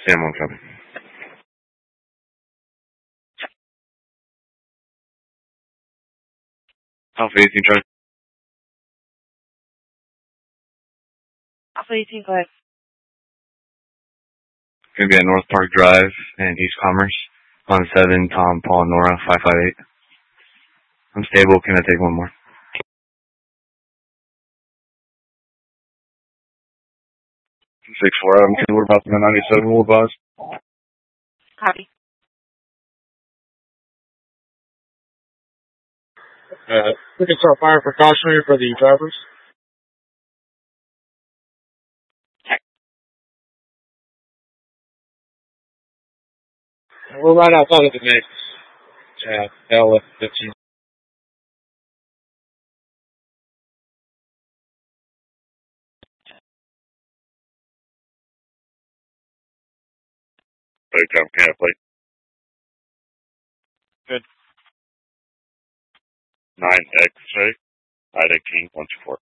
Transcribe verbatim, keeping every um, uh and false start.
ten one coming. Alpha eighteen, try. Alpha eighteen, go ahead. Gonna be at North Park Drive and East Commerce on seven, Tom, Paul, Nora, five five eight. I'm stable. Can I take one more? six four, I'm two, we're about to ninety-seven, we'll advise. Copy. Uh, we can start fire precautionary for the drivers. We're right outside of the mix. Yeah, L F fifteen. Play time, can I play? Good. nine X, right? Ida King, one two four.